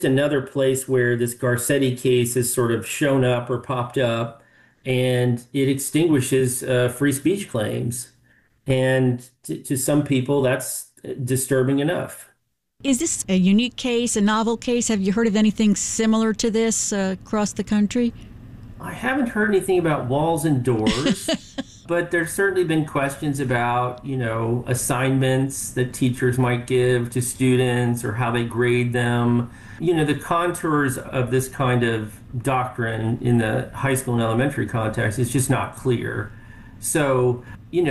Another place where this Garcetti case has sort of shown up or popped up, and it extinguishes free speech claims. And to some people, that's disturbing enough. Is this a unique case, a novel case? Have you heard of anything similar to this across the country? I haven't heard anything about walls and doors, but there's certainly been questions about, assignments that teachers might give to students or how they grade them. The contours of this kind of doctrine in the high school and elementary context is just not clear. So,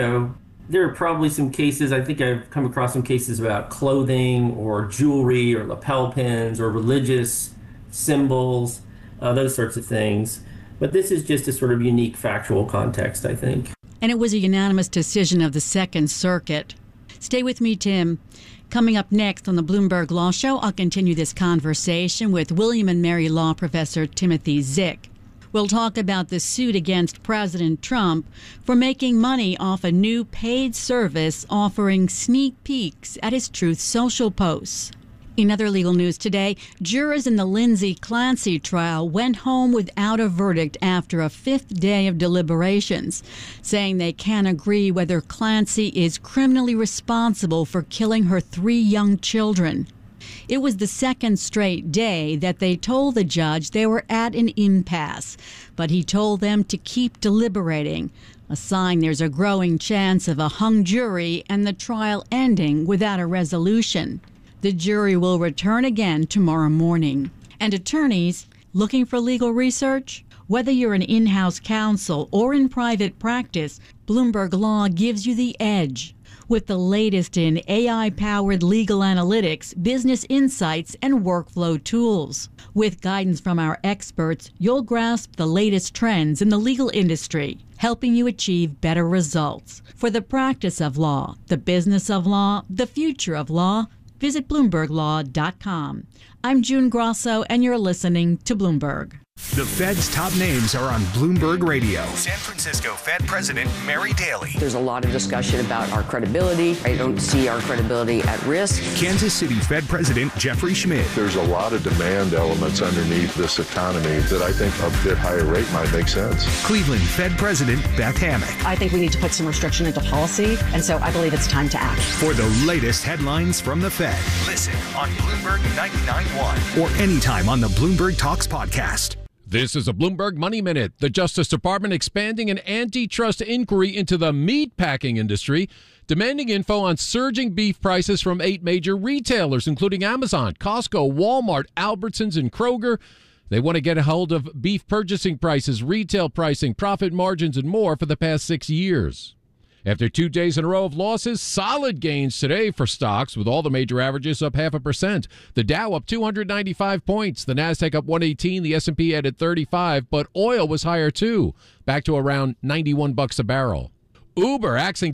there are probably some cases, I think I've come across some cases about clothing or jewelry or lapel pins or religious symbols, those sorts of things. But this is just a sort of unique factual context, I think. And it was a unanimous decision of the Second Circuit. Stay with me, Tim. Coming up next on the Bloomberg Law Show, I'll continue this conversation with William and Mary Law Professor Timothy Zick. We'll talk about the suit against President Trump for making money off a new paid service offering sneak peeks at his Truth Social posts. In other legal news today, jurors in the Lindsay Clancy trial went home without a verdict after a fifth day of deliberations, saying they can't agree whether Clancy is criminally responsible for killing her 3 young children. It was the second straight day that they told the judge they were at an impasse, but he told them to keep deliberating, a sign there's a growing chance of a hung jury and the trial ending without a resolution. The jury will return again tomorrow morning. And attorneys looking for legal research? Whether you're an in-house counsel or in private practice, Bloomberg Law gives you the edge. With the latest in AI-powered legal analytics, business insights, and workflow tools. With guidance from our experts, you'll grasp the latest trends in the legal industry, helping you achieve better results. For the practice of law, the business of law, the future of law, visit BloombergLaw.com. I'm June Grosso, and you're listening to Bloomberg. The Fed's top names are on Bloomberg Radio. San Francisco Fed President Mary Daly. There's a lot of discussion about our credibility. I don't see our credibility at risk. Kansas City Fed President Jeffrey Schmidt. There's a lot of demand elements underneath this economy that I think a bit higher rate might make sense. Cleveland Fed President Beth Hammack. I think we need to put some restriction into policy, and so I believe it's time to act. For the latest headlines from the Fed, listen on Bloomberg 99.1 or anytime on the Bloomberg Talks podcast. This is a Bloomberg Money Minute. The Justice Department expanding an antitrust inquiry into the meatpacking industry, demanding info on surging beef prices from 8 major retailers, including Amazon, Costco, Walmart, Albertsons, and Kroger. They want to get a hold of beef purchasing prices, retail pricing, profit margins, and more for the past 6 years. After 2 days in a row of losses, solid gains today for stocks, with all the major averages up 0.5%. The Dow up 295 points, the Nasdaq up 118, the S&P added 35, but oil was higher too, back to around $91 a barrel. Uber axing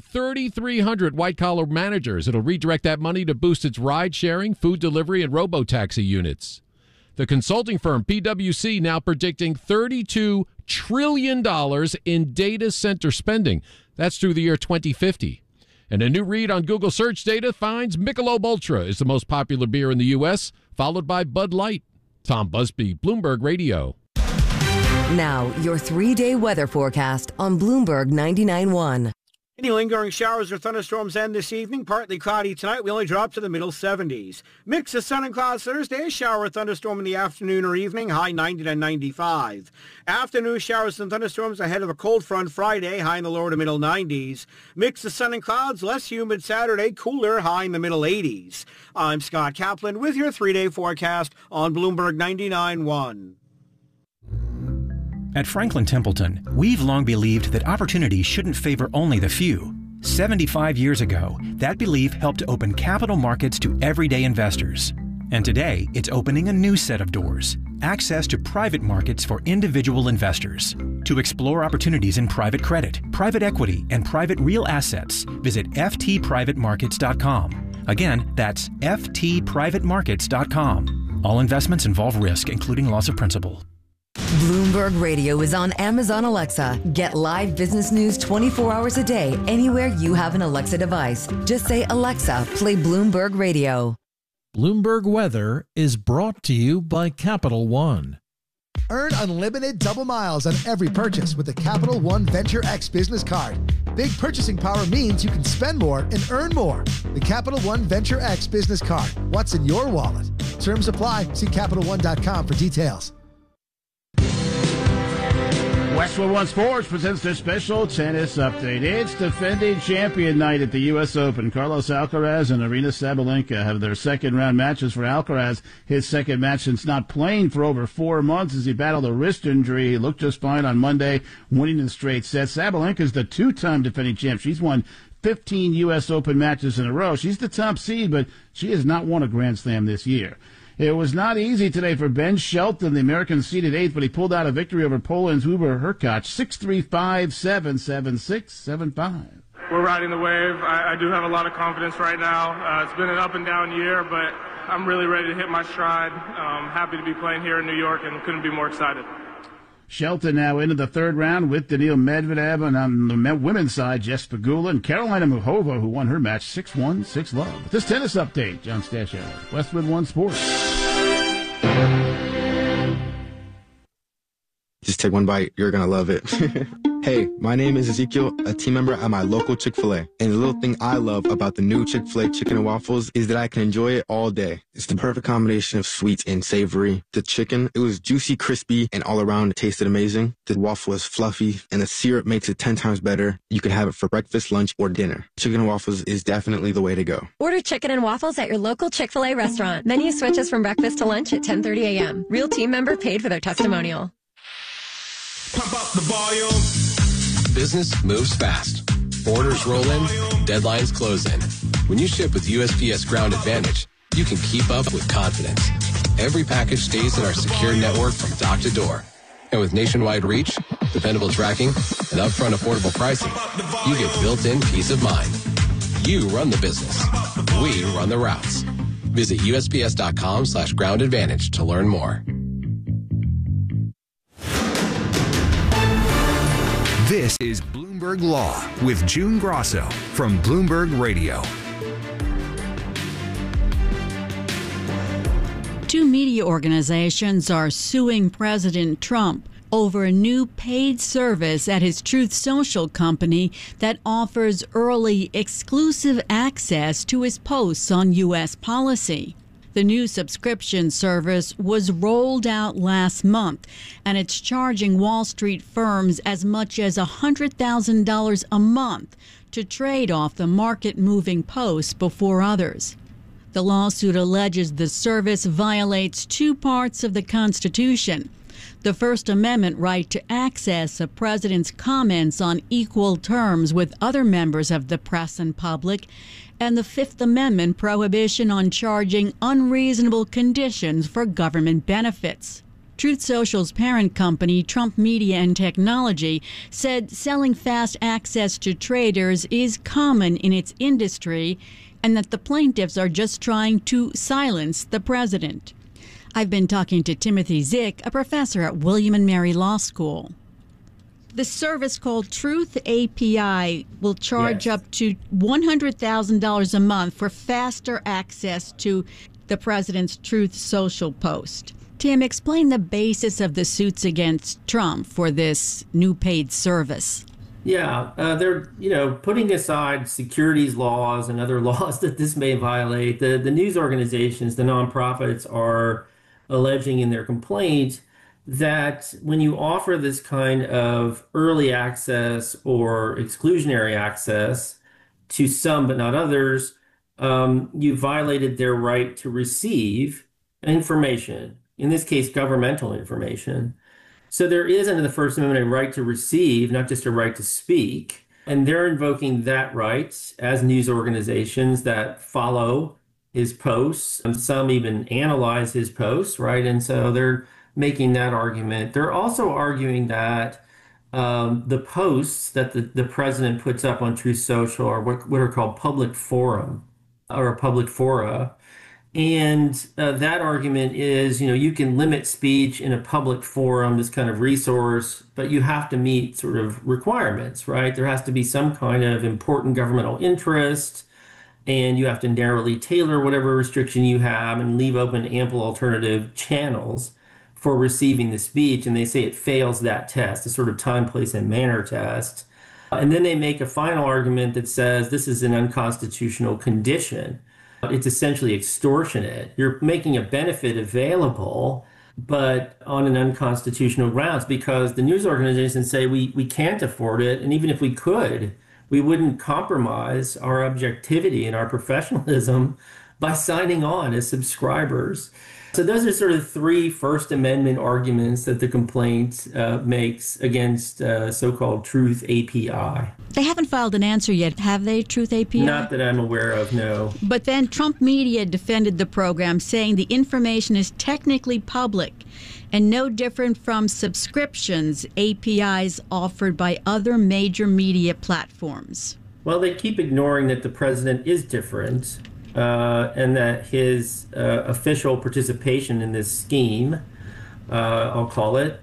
3,300 white-collar managers. It'll redirect that money to boost its ride-sharing, food delivery, and robo-taxi units. The consulting firm PwC now predicting $32 trillion in data center spending. That's through the year 2050. And a new read on Google search data finds Michelob Ultra is the most popular beer in the U.S., followed by Bud Light. Tom Busby, Bloomberg Radio. Now, your 3-day weather forecast on Bloomberg 99.1. Any lingering showers or thunderstorms end this evening. Partly cloudy tonight. We only drop to the middle 70s. Mix of sun and clouds Thursday. A shower or thunderstorm in the afternoon or evening. High 90 to 95. Afternoon showers and thunderstorms ahead of a cold front Friday. High in the lower to middle 90s. Mix of sun and clouds. Less humid Saturday. Cooler. High in the middle 80s. I'm Scott Kaplan with your 3-day forecast on Bloomberg 99.1. At Franklin Templeton, we've long believed that opportunity shouldn't favor only the few. 75 years ago, that belief helped to open capital markets to everyday investors. And today, it's opening a new set of doors. Access to private markets for individual investors. To explore opportunities in private credit, private equity, and private real assets, visit ftprivatemarkets.com. Again, that's ftprivatemarkets.com. All investments involve risk, including loss of principal. Bloomberg Radio is on Amazon Alexa. Get live business news 24 hours a day anywhere you have an Alexa device. Just say, Alexa, play Bloomberg Radio. Bloomberg Weather is brought to you by Capital One. Earn unlimited double miles on every purchase with the Capital One Venture X business card. Big purchasing power means you can spend more and earn more. The Capital One Venture X business card. What's in your wallet? Terms apply. See CapitalOne.com for details. Westwood One Sports presents their special tennis update. It's defending champion night at the U.S. Open. Carlos Alcaraz and Aryna Sabalenka have their second-round matches. For Alcaraz, his second match since not playing for over 4 months as he battled a wrist injury. He looked just fine on Monday, winning in straight sets. Sabalenka's the two-time defending champ. She's won 15 U.S. Open matches in a row. She's the top seed, but she has not won a Grand Slam this year. It was not easy today for Ben Shelton, the American seeded 8th, but he pulled out a victory over Poland's Hubert Hurkacz, 6-3, 5-7, 7-6, 7-5. We're riding the wave. I do have a lot of confidence right now. It's been an up and down year, but I'm really ready to hit my stride. Happy to be playing here in New York and couldn't be more excited. Shelton now into the third round with Daniil Medvedev, and on the women's side, Jess Pegula and Carolina Muchova, who won her match 6-1, 6-love. With this tennis update, John Stashower, Westwood One Sports. Just take one bite. You're going to love it. Hey, my name is Ezekiel, a team member at my local Chick-fil-A. And the little thing I love about the new Chick-fil-A chicken and waffles is that I can enjoy it all day. It's the perfect combination of sweet and savory. The chicken, it was juicy, crispy, and all around it tasted amazing. The waffle is fluffy, and the syrup makes it 10 times better. You can have it for breakfast, lunch, or dinner. Chicken and waffles is definitely the way to go. Order chicken and waffles at your local Chick-fil-A restaurant. Menu switches from breakfast to lunch at 10:30 a.m. Real team member paid for their testimonial. Pump up the volume. Business moves fast. Orders roll in, deadlines close in. When you ship with USPS Ground Advantage, you can keep up with confidence. Every package stays in our secure network from dock to door. And with nationwide reach, dependable tracking, and upfront affordable pricing, you get built-in peace of mind. You run the business. We run the routes. Visit USPS.com/Ground Advantage to learn more. This is Bloomberg Law with June Grosso from Bloomberg Radio. Two media organizations are suing President Trump over a new paid service at his Truth Social company that offers early, exclusive access to his posts on U.S. policy. The new subscription service was rolled out last month, and it's charging Wall Street firms as much as $100,000 a month to trade off the market-moving posts before others. The lawsuit alleges the service violates two parts of the Constitution: the First Amendment right to access a president's comments on equal terms with other members of the press and public, and the Fifth Amendment prohibition on charging unreasonable conditions for government benefits. Truth Social's parent company, Trump Media and Technology, said selling fast access to traders is common in its industry and that the plaintiffs are just trying to silence the president. I've been talking to Timothy Zick, a professor at William & Mary Law School. The service called Truth API will charge up to $100,000 a month for faster access to the president's Truth Social post. Tim, explain the basis of the suits against Trump for this new paid service. Yeah, they're putting aside securities laws and other laws that this may violate. The news organizations, the nonprofits, are alleging in their complaint that when you offer this kind of early access or exclusionary access to some but not others, you violated their right to receive information, in this case, governmental information. So there is under the First Amendment a right to receive, not just a right to speak. And they're invoking that right as news organizations that follow his posts. And some even analyze his posts, right? And so they're making that argument. They're also arguing that the posts that the president puts up on Truth Social are what are called public forum or public fora. And that argument is, you can limit speech in a public forum, this kind of resource, but you have to meet sort of requirements, right? There has to be some kind of important governmental interest. and you have to narrowly tailor whatever restriction you have and leave open ample alternative channels for receiving the speech. And they say it fails that test, a sort of time, place, and manner test. And then they make a final argument that says this is an unconstitutional condition. It's essentially extortionate. You're making a benefit available, but on an unconstitutional grounds, because the news organizations say we can't afford it. And even if we could, we wouldn't compromise our objectivity and our professionalism by signing on as subscribers. So those are sort of three First Amendment arguments that the complaint makes against so-called Truth API. They haven't filed an answer yet, have they, Truth API? Not that I'm aware of, no. But then Trump media defended the program, saying the information is technically public and no different from subscriptions APIs offered by other major media platforms. Well, they keep ignoring that the president is different. And that his official participation in this scheme, I'll call it,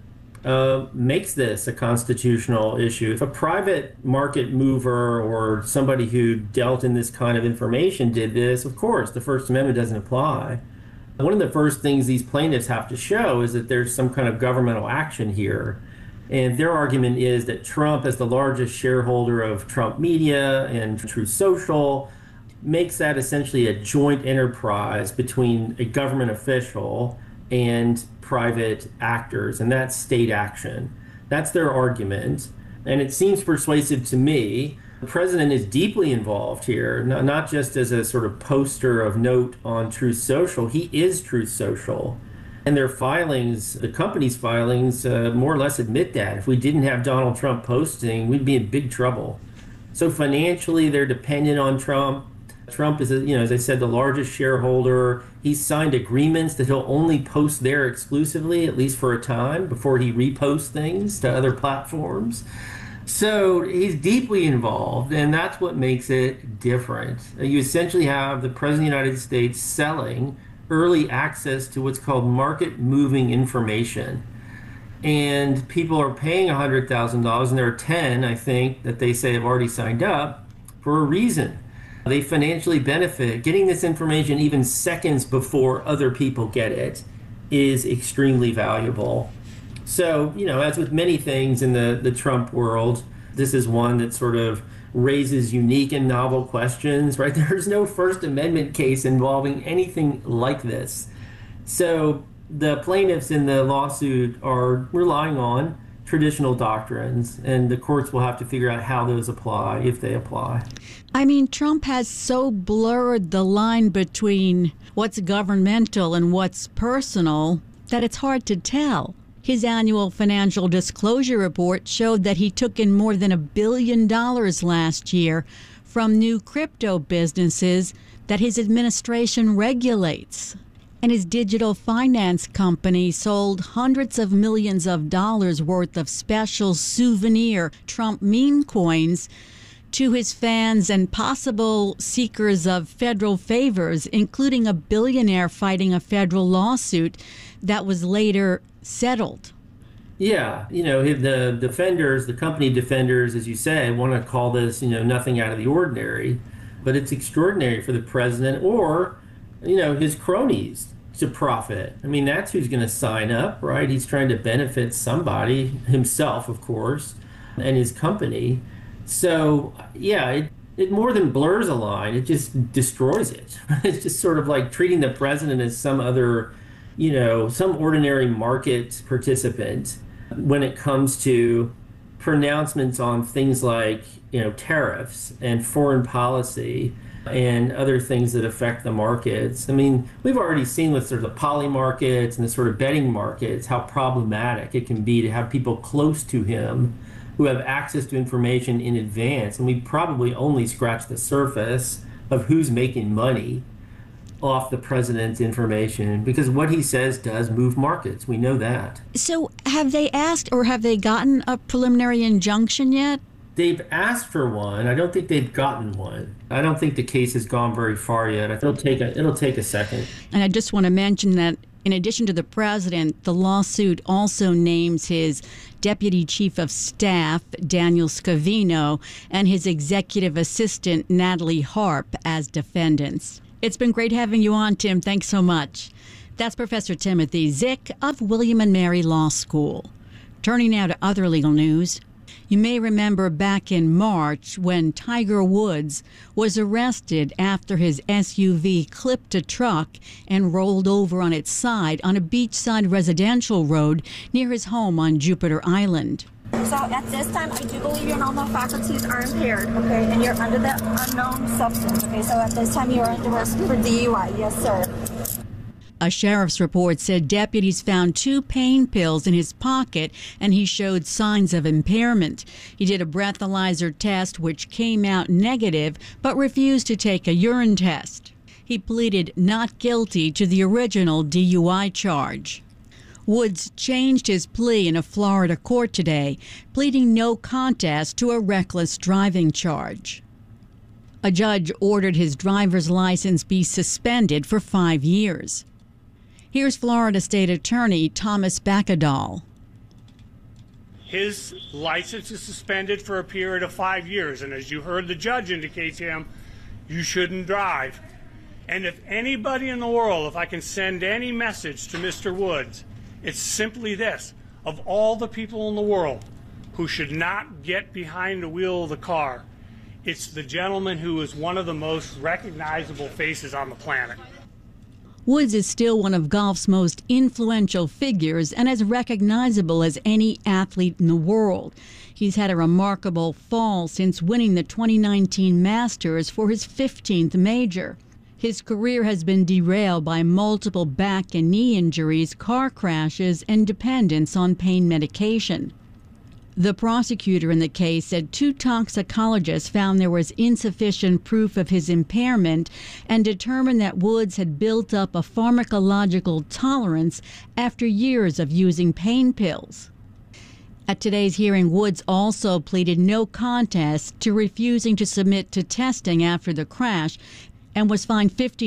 makes this a constitutional issue. If a private market mover or somebody who dealt in this kind of information did this, of course, the First Amendment doesn't apply. One of the first things these plaintiffs have to show is that there's some kind of governmental action here. And their argument is that Trump, as the largest shareholder of Trump Media and Truth Social, makes that essentially a joint enterprise between a government official and private actors, and that's state action. That's their argument, and it seems persuasive to me. The president is deeply involved here, not just as a sort of poster of note on Truth Social. He is Truth Social, and their filings, the company's filings, more or less admit that. If we didn't have Donald Trump posting, we'd be in big trouble. So financially, they're dependent on Trump. Trump is, as I said, the largest shareholder. He's signed agreements that he'll only post there exclusively, at least for a time, before he reposts things to other platforms. So he's deeply involved, and that's what makes it different. You essentially have the President of the United States selling early access to what's called market-moving information. And people are paying $100,000, and there are 10, I think, that they say have already signed up for a reason. They financially benefit. Getting this information even seconds before other people get it is extremely valuable. So, as with many things in the Trump world, this is one that sort of raises unique and novel questions, right? There's no First Amendment case involving anything like this. So the plaintiffs in the lawsuit are relying on traditional doctrines, and the courts will have to figure out how those apply, if they apply. I mean, Trump has so blurred the line between what's governmental and what's personal that it's hard to tell. His annual financial disclosure report showed that he took in more than $1 billion last year from new crypto businesses that his administration regulates. And his digital finance company sold hundreds of millions of dollars worth of special souvenir Trump meme coins to his fans and possible seekers of federal favors, including a billionaire fighting a federal lawsuit that was later settled. Yeah, the defenders, the company defenders, as you say, want to call this, nothing out of the ordinary, but it's extraordinary for the president or, his cronies to profit. I mean, that's who's going to sign up, right? He's trying to benefit somebody, himself, of course, and his company. So, yeah, it more than blurs a line, it just destroys it. It's just sort of like treating the president as some other, some ordinary market participant when it comes to pronouncements on things like, tariffs and foreign policy and other things that affect the markets. I mean, we've already seen with sort of the poly markets and the sort of betting markets how problematic it can be to have people close to him who have access to information in advance. And we probably only scratched the surface of who's making money off the president's information, because what he says does move markets. We know that. So have they asked or have they gotten a preliminary injunction yet? They've asked for one. I don't think they've gotten one. I don't think the case has gone very far yet. It'll take a second. And I just want to mention that In addition to the president, the lawsuit also names his deputy chief of staff, Daniel Scavino, and his executive assistant, Natalie Harp, as defendants. It's been great having you on, Tim. Thanks so much. That's Professor Timothy Zick of William & Mary Law School. Turning now to other legal news. You may remember back in March when Tiger Woods was arrested after his SUV clipped a truck and rolled over on its side on a beachside residential road near his home on Jupiter Island. So at this time, I do believe your normal faculties are impaired, okay, and you're under the unknown substance, okay? So at this time, you're under arrest for DUI. Yes, sir. A sheriff's report said deputies found 2 pain pills in his pocket and he showed signs of impairment. He did a breathalyzer test which came out negative but refused to take a urine test. He pleaded not guilty to the original DUI charge. Woods changed his plea in a Florida court today, pleading no contest to a reckless driving charge. A judge ordered his driver's license be suspended for 5 years. Here's Florida State Attorney Thomas Bacadal. His license is suspended for a period of 5 years, and as you heard the judge indicate to him, you shouldn't drive. And if anybody in the world, if I can send any message to Mr. Woods, it's simply this: of all the people in the world who should not get behind the wheel of the car, it's the gentleman who is one of the most recognizable faces on the planet. Woods is still one of golf's most influential figures and as recognizable as any athlete in the world. He's had a remarkable fall since winning the 2019 Masters for his 15th major. His career has been derailed by multiple back and knee injuries, car crashes, and dependence on pain medication. The prosecutor in the case said 2 toxicologists found there was insufficient proof of his impairment and determined that Woods had built up a pharmacological tolerance after years of using pain pills. At today's hearing, Woods also pleaded no contest to refusing to submit to testing after the crash and was fined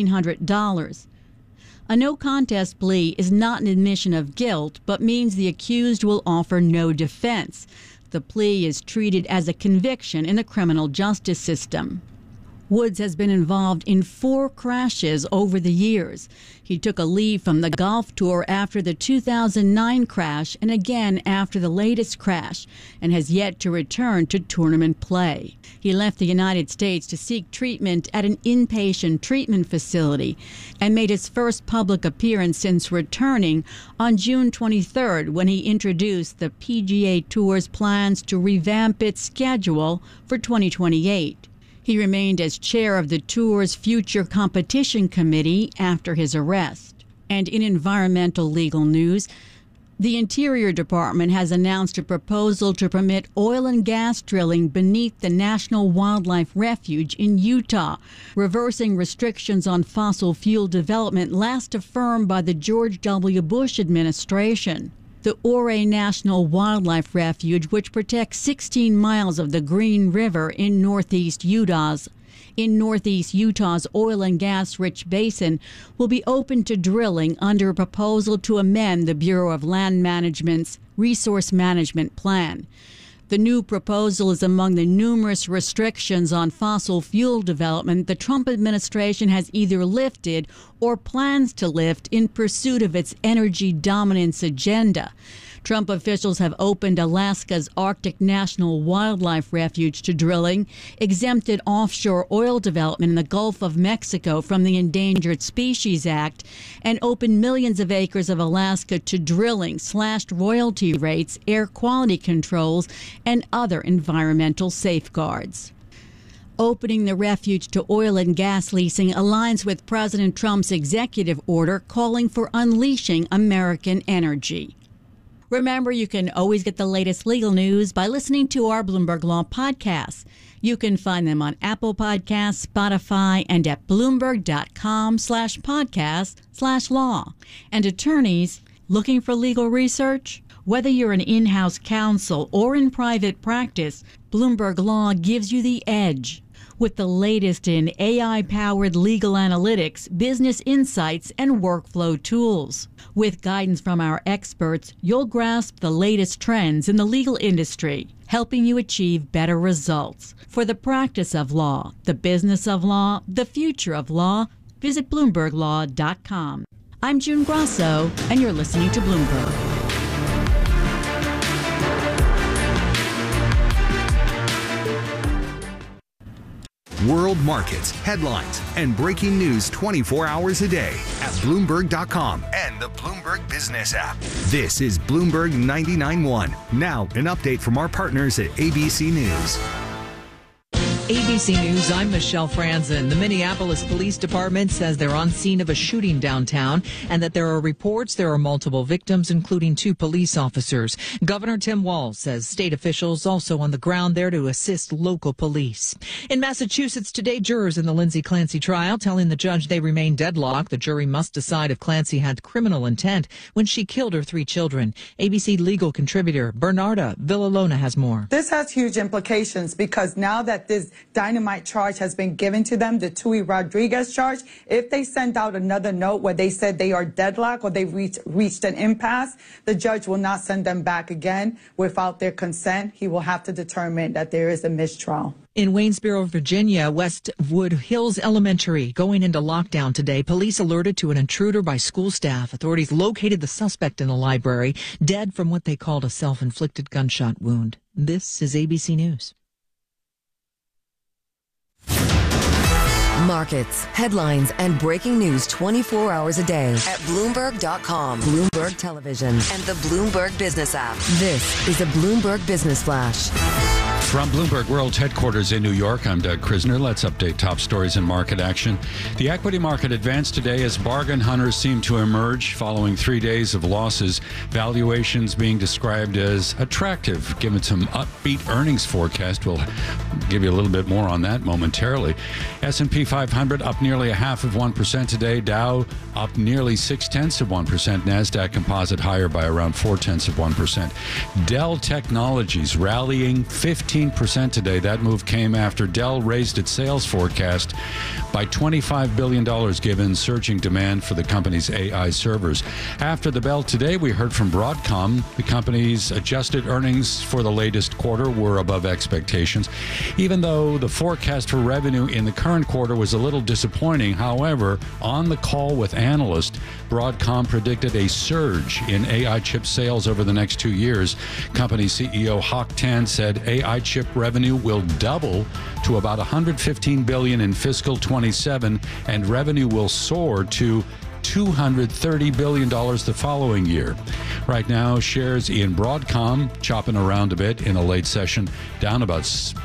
$1,500. A no contest plea is not an admission of guilt, but means the accused will offer no defense. The plea is treated as a conviction in the criminal justice system. Woods has been involved in 4 crashes over the years. He took a leave from the golf tour after the 2009 crash and again after the latest crash, and has yet to return to tournament play. He left the United States to seek treatment at an inpatient treatment facility and made his first public appearance since returning on June 23rd when he introduced the PGA Tour's plans to revamp its schedule for 2028. He remained as chair of the Tour's Future Competition Committee after his arrest. And in environmental legal news, the Interior Department has announced a proposal to permit oil and gas drilling beneath the National Wildlife Refuge in Utah, reversing restrictions on fossil fuel development last affirmed by the George W. Bush administration. The Ouray National Wildlife Refuge, which protects 16 miles of the Green River in northeast Utah's oil and gas-rich basin, will be open to drilling under a proposal to amend the Bureau of Land Management's Resource Management Plan. The new proposal is among the numerous restrictions on fossil fuel development the Trump administration has either lifted or plans to lift in pursuit of its energy dominance agenda. Trump officials have opened Alaska's Arctic National Wildlife Refuge to drilling, exempted offshore oil development in the Gulf of Mexico from the Endangered Species Act, and opened millions of acres of Alaska to drilling, slashed royalty rates, air quality controls, and other environmental safeguards. Opening the refuge to oil and gas leasing aligns with President Trump's executive order calling for unleashing American energy. Remember, you can always get the latest legal news by listening to our Bloomberg Law podcasts. You can find them on Apple Podcasts, Spotify, and at Bloomberg.com/podcast/law. And attorneys looking for legal research? Whether you're an in-house counsel or in private practice, Bloomberg Law gives you the edge. with the latest in AI-powered legal analytics, business insights, and workflow tools. With guidance from our experts, you'll grasp the latest trends in the legal industry, helping you achieve better results. For the practice of law, the business of law, the future of law, visit BloombergLaw.com. I'm June Grasso, and you're listening to Bloomberg. World markets, headlines, and breaking news 24 hours a day at Bloomberg.com and the Bloomberg Business app. This is Bloomberg 99.1. Now, an update from our partners at ABC News. ABC News, I'm Michelle Franzen. The Minneapolis Police Department says they're on scene of a shooting downtown and that there are reports there are multiple victims, including 2 police officers. Governor Tim Walz says state officials also on the ground there to assist local police. In Massachusetts today, jurors in the Lindsay Clancy trial telling the judge they remain deadlocked. The jury must decide if Clancy had criminal intent when she killed her 3 children. ABC legal contributor Bernarda Villalona has more. This has huge implications because now that this dynamite charge has been given to them, the Tui Rodriguez charge, if they send out another note where they said they are deadlocked or they've reached an impasse, the judge will not send them back again without their consent. He will have to determine that there is a mistrial. In Waynesboro, Virginia, Westwood Hills Elementary going into lockdown today. Police alerted to an intruder by school staff. Authorities located the suspect in the library, dead from what they called a self-inflicted gunshot wound. This is ABC News. Markets, headlines, and breaking news 24 hours a day at Bloomberg.com, Bloomberg Television, and the Bloomberg Business app. This is a Bloomberg Business Flash. From Bloomberg World's headquarters in New York, I'm Doug Krisner. Let's update top stories and market action. The equity market advanced today as bargain hunters seem to emerge following 3 days of losses. Valuations being described as attractive, given some upbeat earnings forecast. We'll give you a little bit more on that momentarily. S&P 500 up nearly 0.5% today. Dow up nearly 0.6%. NASDAQ Composite higher by around 0.4%. Dell Technologies rallying 15% today. That move came after Dell raised its sales forecast by $25 billion given surging demand for the company's AI servers. After the bell today, we heard from Broadcom. The company's adjusted earnings for the latest quarter were above expectations, even though the forecast for revenue in the current quarter was a little disappointing. However, on the call with analysts, Broadcom predicted a surge in AI chip sales over the next 2 years. Company CEO Hock Tan said AI chip revenue will double to about $115 billion in fiscal 27, and revenue will soar to $230 billion the following year. Right now, shares in Broadcom chopping around a bit in a late session, down about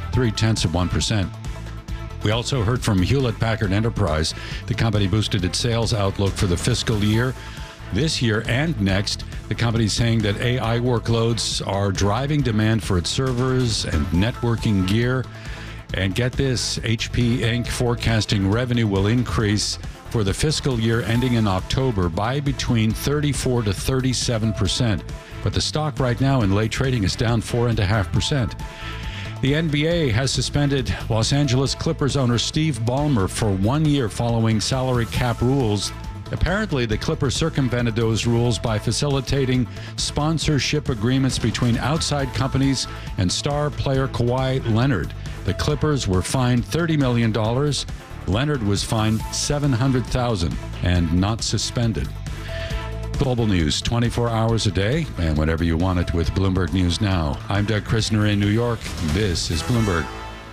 0.3%. We also heard from Hewlett-Packard Enterprise. The company boosted its sales outlook for the fiscal year this year and next. The company saying that AI workloads are driving demand for its servers and networking gear. And get this, HP Inc. forecasting revenue will increase for the fiscal year ending in October by between 34 to 37%. But the stock right now in late trading is down 4.5%. The NBA has suspended Los Angeles Clippers owner Steve Ballmer for 1 year following salary cap rules. Apparently, the Clippers circumvented those rules by facilitating sponsorship agreements between outside companies and star player Kawhi Leonard. The Clippers were fined $30 million. Leonard was fined $700,000 and not suspended. Global news 24 hours a day and whenever you want it with Bloomberg News Now. I'm Doug Krisner in New York. This is Bloomberg.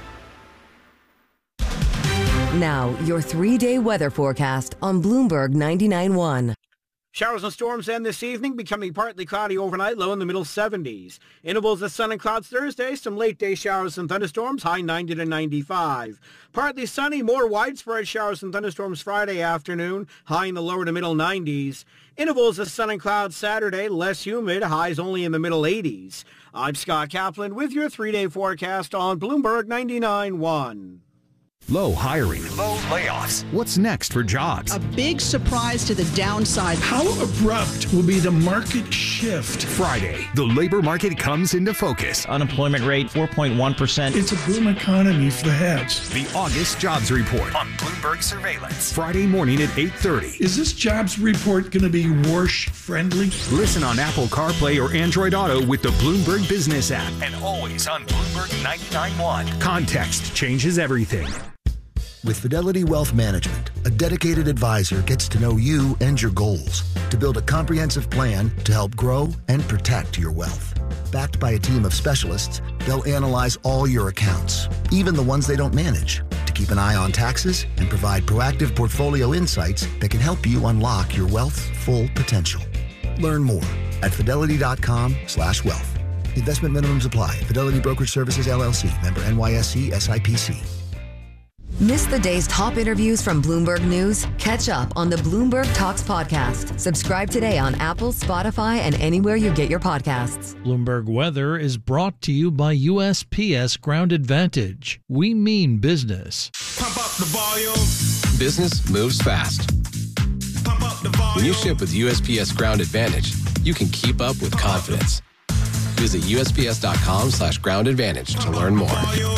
Now, your 3-day weather forecast on Bloomberg 99.1. Showers and storms end this evening, becoming partly cloudy overnight, low in the middle 70s. Intervals of sun and clouds Thursday, some late-day showers and thunderstorms, high 90 to 95. Partly sunny, more widespread showers and thunderstorms Friday afternoon, high in the lower to middle 90s. Intervals of sun and clouds Saturday, less humid, highs only in the middle 80s. I'm Scott Kaplan with your 3-day forecast on Bloomberg 99.1. Low hiring. Low layoffs. What's next for jobs? A big surprise to the downside. How abrupt will be the market shift? Friday, the labor market comes into focus. Unemployment rate 4.1%. It's a boom economy for the heads. The August Jobs Report on Bloomberg Surveillance. Friday morning at 8:30. Is this jobs report going to be Warsh friendly? Listen on Apple CarPlay or Android Auto with the Bloomberg Business app. And always on Bloomberg 99.1. Context changes everything. With Fidelity Wealth Management, a dedicated advisor gets to know you and your goals to build a comprehensive plan to help grow and protect your wealth. Backed by a team of specialists, they'll analyze all your accounts, even the ones they don't manage, to keep an eye on taxes and provide proactive portfolio insights that can help you unlock your wealth's full potential. Learn more at fidelity.com/wealth. Investment minimums apply. Fidelity Brokerage Services, LLC. Member NYSE SIPC. Miss the day's top interviews from Bloomberg News? Catch up on the Bloomberg Talks podcast. Subscribe today on Apple, Spotify, and anywhere you get your podcasts. Bloomberg Weather is brought to you by USPS Ground Advantage. We mean business. Pump up the volume. Business moves fast. Pump up the volume. When you ship with USPS Ground Advantage, you can keep up with confidence. Visit USPS.com/Ground Advantage to learn more.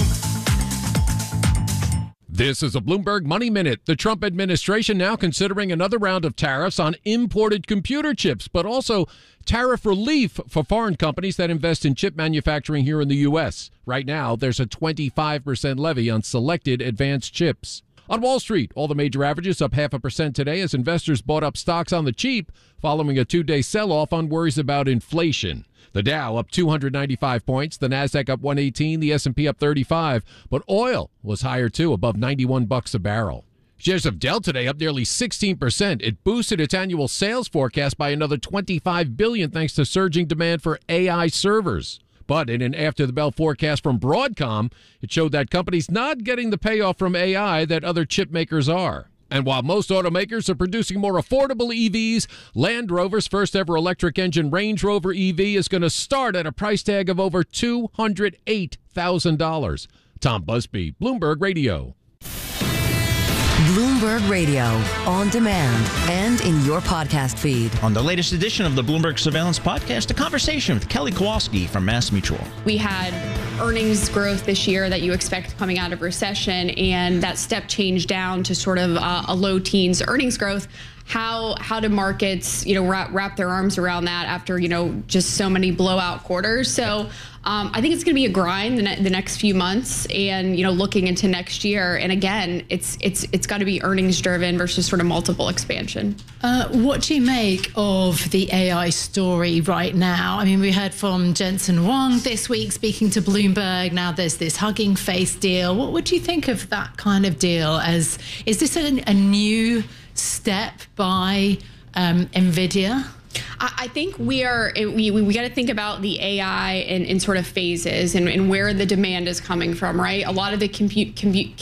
This is a Bloomberg Money Minute. The Trump administration now considering another round of tariffs on imported computer chips, but also tariff relief for foreign companies that invest in chip manufacturing here in the U.S. Right now, there's a 25% levy on selected advanced chips. On Wall Street, all the major averages up 0.5% today as investors bought up stocks on the cheap following a two-day sell-off on worries about inflation. The Dow up 295 points, the Nasdaq up 118, the S&P up 35, but oil was higher too, above $91 a barrel. Shares of Dell today up nearly 16%. It boosted its annual sales forecast by another $25 billion thanks to surging demand for AI servers. But in an after-the-bell forecast from Broadcom, it showed that companies not getting the payoff from AI that other chip makers are. And while most automakers are producing more affordable EVs, Land Rover's first-ever electric engine Range Rover EV is going to start at a price tag of over $208,000. Tom Busby, Bloomberg Radio. Bloomberg Radio, on demand and in your podcast feed. On the latest edition of the Bloomberg Surveillance Podcast, a conversation with Kelly Kowalski from MassMutual. We had earnings growth this year that you expect coming out of recession, and that step change down to sort of a low teens earnings growth. How do markets, wrap their arms around that after, just so many blowout quarters? So I think it's going to be a grind the next few months, and looking into next year. And again, it's got to be earnings driven versus sort of multiple expansion. What do you make of the AI story right now? I mean, we heard from Jensen Huang this week speaking to Bloomberg. Now there's this Hugging Face deal. What do you think of that kind of deal? Is this a new step by NVIDIA? I think we got to think about the AI in sort of phases and where the demand is coming from, right? A lot of the compute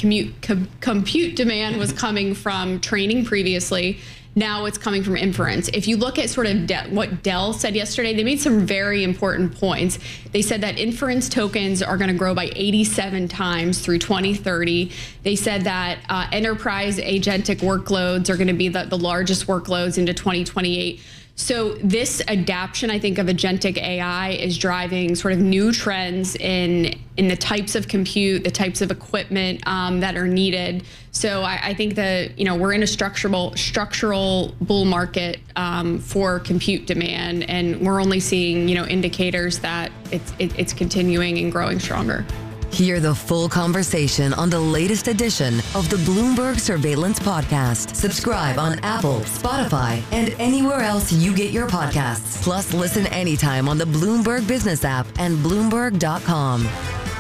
demand was coming from training previously. Now it's coming from inference. If you look at sort of what Dell said yesterday, they made some very important points. They said that inference tokens are going to grow by 87 times through 2030. They said that enterprise agentic workloads are going to be the largest workloads into 2028. So this adaption, I think, of agentic AI is driving sort of new trends in the types of compute, the types of equipment that are needed. So I think that we're in a structural bull market for compute demand, and we're only seeing indicators that it's continuing and growing stronger. Hear the full conversation on the latest edition of the Bloomberg Surveillance Podcast. Subscribe on Apple, Spotify, and anywhere else you get your podcasts. Plus, listen anytime on the Bloomberg Business app and Bloomberg.com.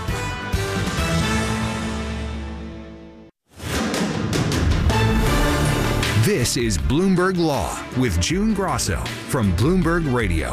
This is Bloomberg Law with June Grosso from Bloomberg Radio.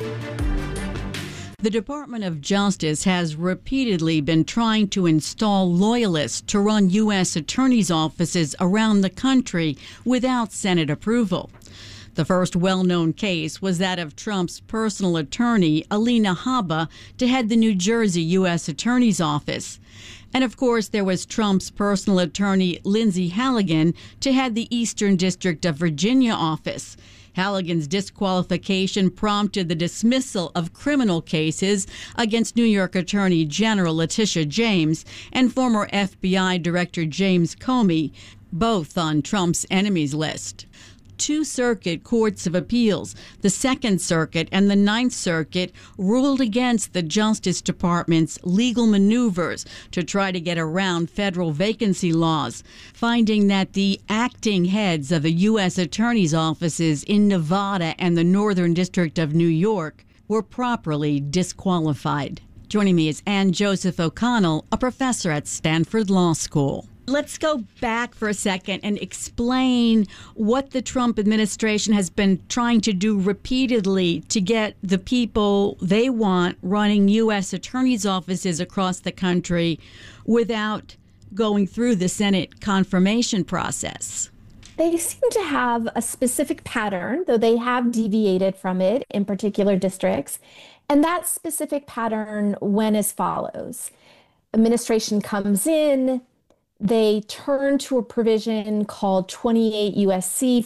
The Department of Justice has repeatedly been trying to install loyalists to run U.S. attorneys' offices around the country without Senate approval. The first well-known case was that of Trump's personal attorney, Alina Habba, to head the New Jersey U.S. Attorney's Office. And of course, there was Trump's personal attorney, Lindsay Halligan, to head the Eastern District of Virginia office. Halligan's disqualification prompted the dismissal of criminal cases against New York Attorney General Letitia James and former FBI Director James Comey, both on Trump's enemies list. 2 circuit courts of appeals, the Second Circuit and the Ninth Circuit, ruled against the Justice Department's legal maneuvers to try to get around federal vacancy laws, finding that the acting heads of the U.S. attorney's offices in Nevada and the Northern District of New York were properly disqualified. Joining me is Ann Joseph O'Connell, a professor at Stanford Law School. Let's go back for a second and explain what the Trump administration has been trying to do repeatedly to get the people they want running U.S. attorneys' offices across the country without going through the Senate confirmation process. They seem to have a specific pattern, though they have deviated from it in particular districts. And that specific pattern went as follows. Administration comes in, they turn to a provision called 28 U.S.C.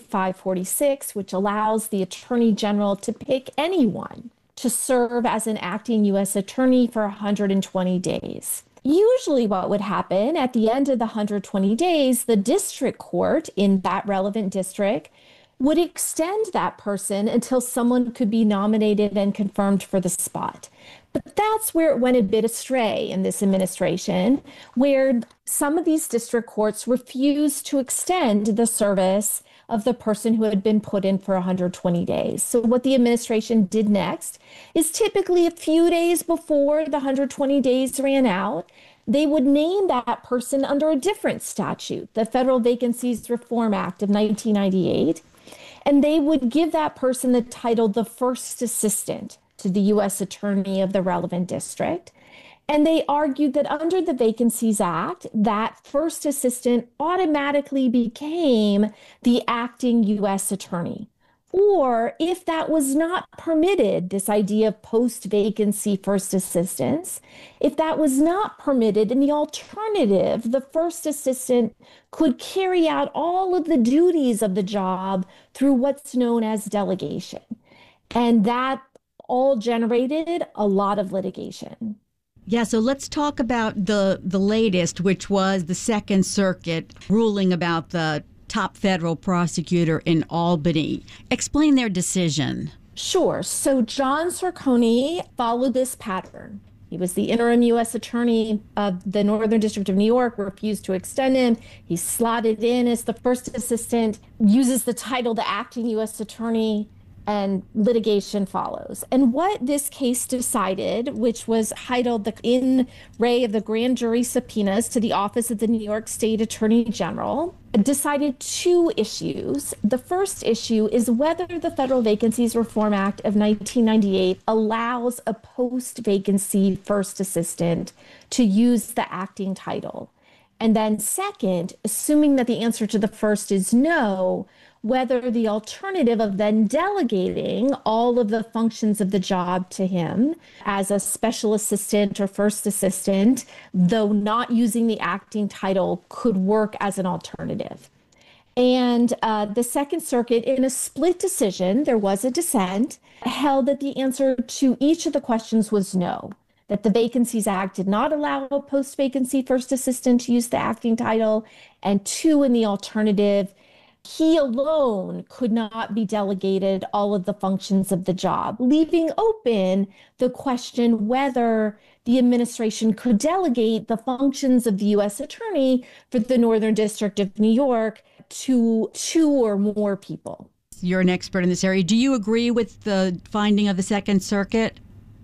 546, which allows the Attorney General to pick anyone to serve as an acting U.S. attorney for 120 days. Usually what would happen at the end of the 120 days, the district court in that relevant district would extend that person until someone could be nominated and confirmed for the spot. But that's where it went a bit astray in this administration, where some of these district courts refused to extend the service of the person who had been put in for 120 days. So what the administration did next is typically a few days before the 120 days ran out, they would name that person under a different statute, the Federal Vacancies Reform Act of 1998, and they would give that person the title the first assistant to the U.S. attorney of the relevant district. And they argued that under the Vacancies Act, that first assistant automatically became the acting U.S. attorney. Or if that was not permitted, this idea of post-vacancy first assistants, if that was not permitted, in the alternative, the first assistant could carry out all of the duties of the job through what's known as delegation. And that all generated a lot of litigation. Yeah, so let's talk about the latest, which was the Second Circuit ruling about the top federal prosecutor in Albany. Explain their decision. Sure. So John Cerconi followed this pattern. He was the interim U.S. attorney of the Northern District of New York, refused to extend him. He's slotted in as the first assistant, uses the title the acting U.S. attorney, and litigation follows. And what this case decided, which was titled the in re of the grand jury subpoenas to the office of the New York State Attorney General, decided 2 issues. The first issue is whether the Federal Vacancies Reform Act of 1998 allows a post-vacancy first assistant to use the acting title. And then second, assuming that the answer to the first is no, whether the alternative of then delegating all of the functions of the job to him as a special assistant or first assistant, though not using the acting title, could work as an alternative. And the Second Circuit, in a split decision, there was a dissent, held that the answer to each of the questions was no, that the Vacancies Act did not allow a post-vacancy first assistant to use the acting title, and 2, in the alternative, he alone could not be delegated all of the functions of the job, leaving open the question whether the administration could delegate the functions of the U.S. attorney for the Northern District of New York to 2 or more people. You're an expert in this area. Do you agree with the finding of the Second Circuit?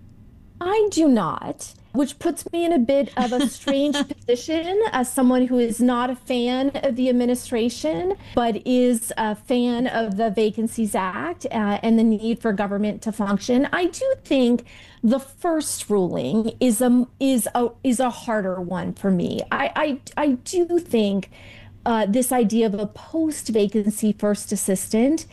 I do not, which puts me in a bit of a strange position as someone who is not a fan of the administration, but is a fan of the Vacancies Act and the need for government to function. I do think the first ruling is a harder one for me. I do think this idea of a post-vacancy first assistant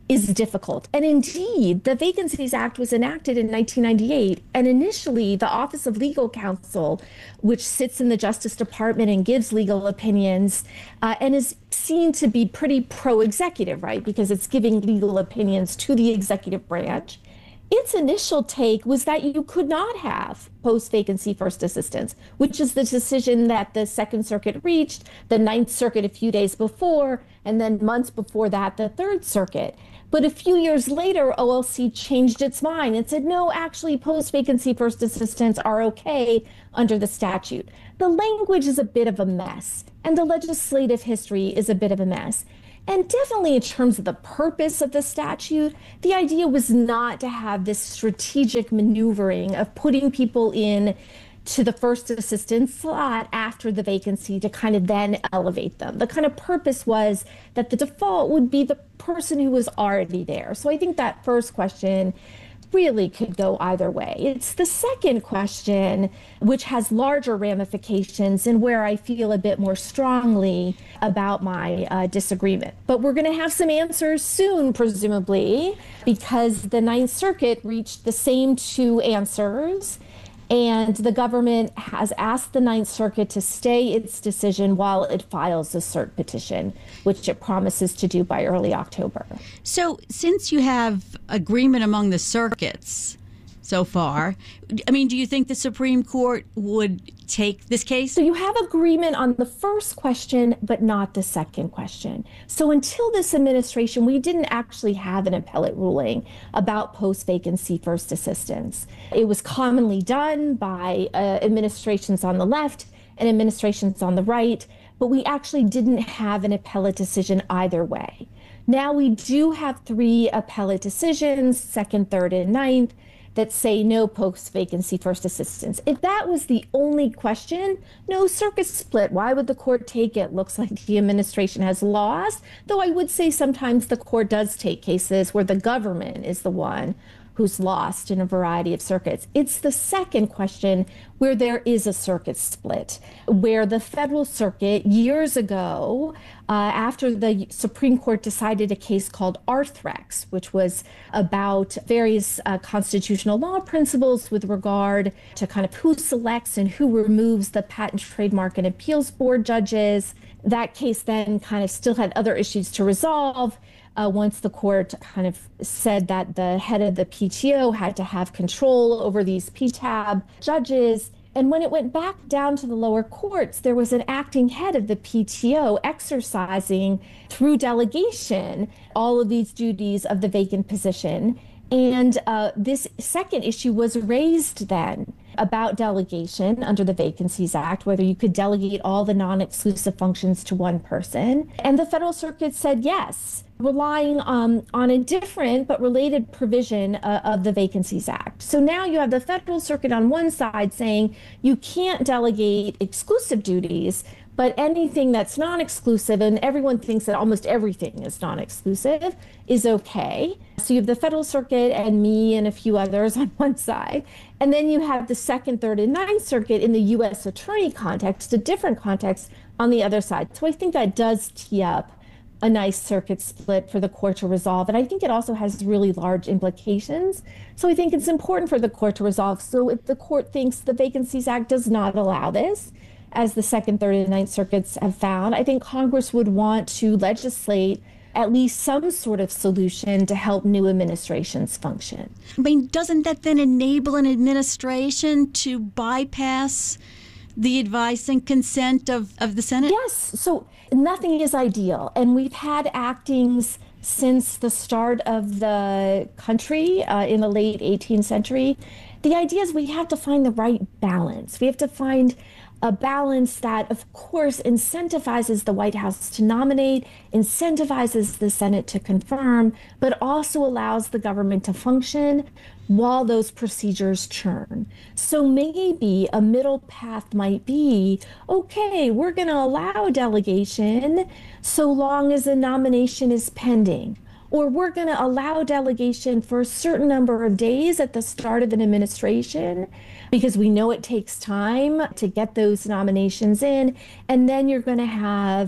is difficult. And indeed, the Vacancies Act was enacted in 1998. And initially, the Office of Legal Counsel, which sits in the Justice Department and gives legal opinions, and is seen to be pretty pro-executive, right? Because it's giving legal opinions to the executive branch. Its initial take was that you could not have post-vacancy first assistance, which is the decision that the Second Circuit reached, the Ninth Circuit a few days before, and then months before that, the Third Circuit. But a few years later, OLC changed its mind and said, no, actually, post-vacancy first assistance are okay under the statute. The language is a bit of a mess, and the legislative history is a bit of a mess. And definitely in terms of the purpose of the statute, the idea was not to have this strategic maneuvering of putting people in to the first assistance slot after the vacancy to kind of then elevate them. The kind of purpose was that the default would be the person who was already there. So I think that first question really could go either way. It's the second question, which has larger ramifications and where I feel a bit more strongly about my disagreement. But we're going to have some answers soon, presumably, because the Ninth Circuit reached the same two answers. And the government has asked the Ninth Circuit to stay its decision while it files a cert petition, which it promises to do by early October. So since you have agreement among the circuits so far, I mean, do you think the Supreme Court would take this case? So you have agreement on the first question, but not the second question. So until this administration, we didn't actually have an appellate ruling about post-vacancy first assistance. It was commonly done by administrations on the left and administrations on the right, but we actually didn't have an appellate decision either way. Now we do have 3 appellate decisions, 2nd, 3rd, and 9th, that say no post-vacancy first assistance. If that was the only question, no circuit split. Why would the court take it? Looks like the administration has lost, though I would say sometimes the court does take cases where the government is the one who's lost in a variety of circuits. It's the second question where there is a circuit split, where the Federal Circuit years ago, after the Supreme Court decided a case called Arthrex, which was about various constitutional law principles with regard to kind of who selects and who removes the Patent, Trademark, and Appeals Board judges. That case then kind of still had other issues to resolve. Once the court kind of said that the head of the PTO had to have control over these PTAB judges. And when it went back down to the lower courts, there was an acting head of the PTO exercising through delegation all of these duties of the vacant position. And this second issue was raised then about delegation under the Vacancies Act, whether you could delegate all the non-exclusive functions to one person. And the Federal Circuit said yes, relying on a different but related provision of the Vacancies Act. So now you have the Federal Circuit on one side saying you can't delegate exclusive duties, but anything that's non-exclusive, and everyone thinks that almost everything is non-exclusive, is okay. So you have the Federal Circuit and me and a few others on one side. And then you have the Second, Third, and Ninth Circuit in the U.S. attorney context, a different context, on the other side. So I think that does tee up a nice circuit split for the court to resolve. And I think it also has really large implications. So I think it's important for the court to resolve. So if the court thinks the Vacancies Act does not allow this, as the Second, Third, and Ninth Circuits have found, I think Congress would want to legislate at least some sort of solution to help new administrations function. I mean, doesn't that then enable an administration to bypass the advice and consent of the Senate? Yes. So nothing is ideal. And we've had actings since the start of the country in the late 18th century. The idea is we have to find the right balance. We have to find a balance that, of course, incentivizes the White House to nominate, incentivizes the Senate to confirm, but also allows the government to function while those procedures churn. So maybe a middle path might be, okay, we're going to allow delegation so long as a nomination is pending. Or we're going to allow delegation for a certain number of days at the start of an administration, because we know it takes time to get those nominations in. And then you're going to have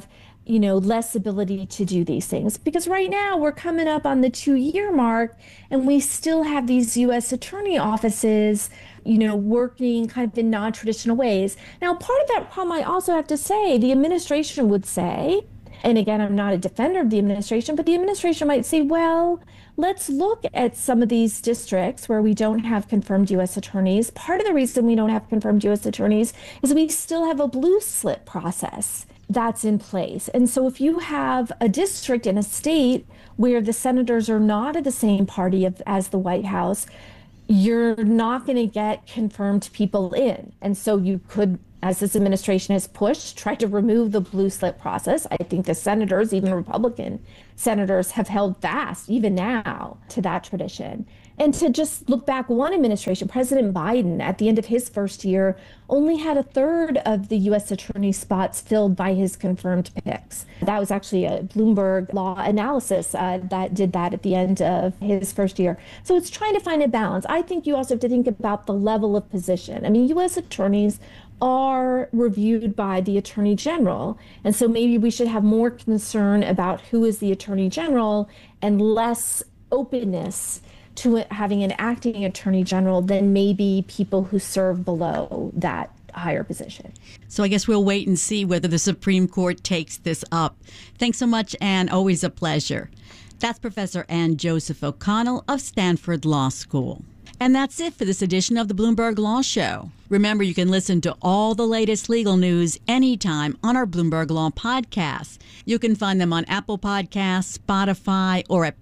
less ability to do these things. Because right now we're coming up on the 2-year mark and we still have these U.S. attorney offices, working kind of in non-traditional ways. Now, part of that problem, I also have to say, the administration would say, and again, I'm not a defender of the administration, but the administration might say, well, let's look at some of these districts where we don't have confirmed U.S. attorneys. Part of the reason we don't have confirmed U.S. attorneys is we still have a blue slip process that's in place. And so if you have a district in a state where the senators are not of the same party as the White House, you're not going to get confirmed people in. And so you could, as this administration has pushed, try to remove the blue slip process. I think the senators, even Republican senators, have held fast, even now, to that tradition. And to just look back one administration, President Biden, at the end of his first year, only had a third of the U.S. attorney spots filled by his confirmed picks. That was actually a Bloomberg law analysis that did that at the end of his first year. So it's trying to find a balance. I think you also have to think about the level of position. I mean, U.S. attorneys are reviewed by the Attorney General. And so maybe we should have more concern about who is the Attorney General and less openness to having an acting Attorney General than maybe people who serve below that higher position. So I guess we'll wait and see whether the Supreme Court takes this up. Thanks so much, Ann. Always a pleasure. That's Professor Ann Joseph O'Connell of Stanford Law School. And that's it for this edition of the Bloomberg Law Show. Remember, you can listen to all the latest legal news anytime on our Bloomberg Law podcasts. You can find them on Apple Podcasts, Spotify, or at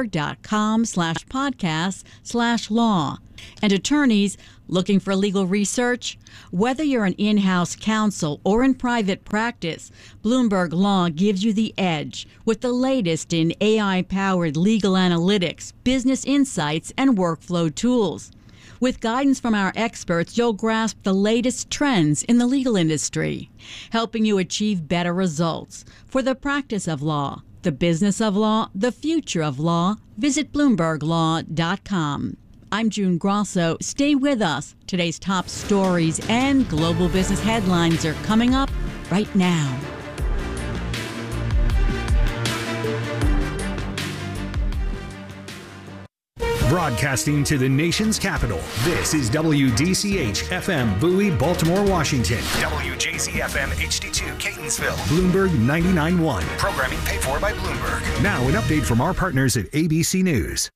Bloomberg.com/podcast/law. And attorneys looking for legal research? Whether you're an in-house counsel or in private practice, Bloomberg Law gives you the edge with the latest in AI-powered legal analytics, business insights, and workflow tools. With guidance from our experts, you'll grasp the latest trends in the legal industry, helping you achieve better results for the practice of law, the business of law, the future of law. Visit BloombergLaw.com. I'm June Grosso. Stay with us. Today's top stories and global business headlines are coming up right now. Broadcasting to the nation's capital, this is WDCH-FM Bowie, Baltimore, Washington. WJZ-FM HD2 Catonsville. Bloomberg 99.1. Programming paid for by Bloomberg. Now an update from our partners at ABC News.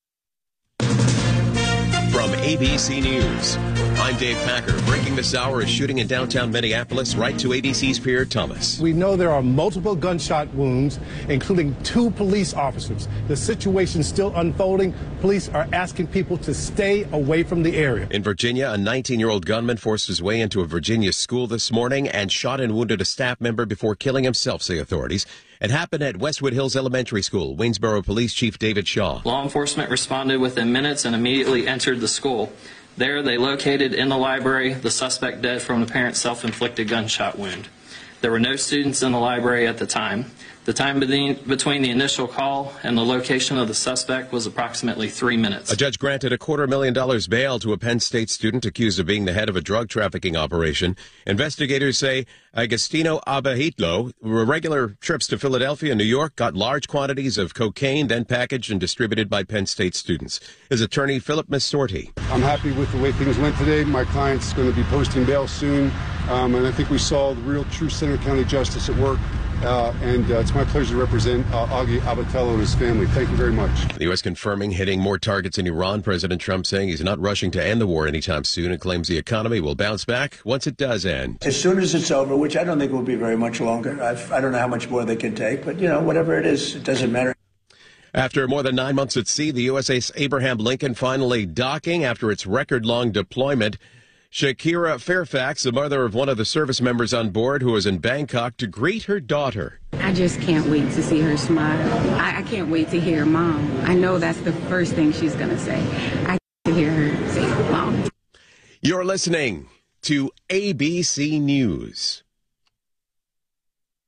From ABC News, I'm Dave Packer. Breaking this hour, a shooting in downtown Minneapolis. Right to ABC's Pierre Thomas. We know there are multiple gunshot wounds, including 2 police officers. The situation's still unfolding. Police are asking people to stay away from the area. In Virginia, a 19-year-old gunman forced his way into a Virginia school this morning and shot and wounded a staff member before killing himself, say authorities. It happened at Westwood Hills Elementary School. Waynesboro Police Chief David Shaw. Law enforcement responded within minutes and immediately entered the school. There, they located in the library the suspect dead from an apparent self-inflicted gunshot wound. There were no students in the library at the time. The time between the initial call and the location of the suspect was approximately 3 minutes. A judge granted a $250,000 bail to a Penn State student accused of being the head of a drug trafficking operation. Investigators say Agostino Abahitlo, regular trips to Philadelphia and New York, got large quantities of cocaine, then packaged and distributed by Penn State students. His attorney, Philip Massorti. I'm happy with the way things went today. My client's going to be posting bail soon, and I think we saw the real true Center County justice at work. And it's my pleasure to represent Augie Abatello and his family. Thank you very much. The U.S. confirming hitting more targets in Iran. President Trump saying he's not rushing to end the war anytime soon and claims the economy will bounce back once it does end. As soon as it's over, which I don't think will be very much longer. I don't know how much more they can take, but, whatever it is, it doesn't matter. After more than 9 months at sea, the USS Abraham Lincoln finally docking after its record-long deployment. Shakira Fairfax, the mother of one of the service members on board who was in Bangkok to greet her daughter. I just can't wait to see her smile. I can't wait to hear Mom. I know that's the first thing she's going to say. I can't hear her say Mom. You're listening to ABC News.